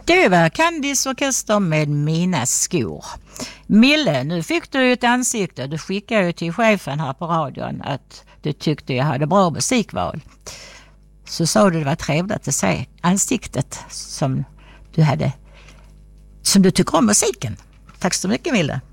Det var Candice Orkester med Mina skor. Mille, nu fick du ett ansikte. Du skickade ju till chefen här på radion att du tyckte jag hade bra musikval. Så sa du det var trevligt att se ansiktet som du tycker om musiken. Tack så mycket, Mille.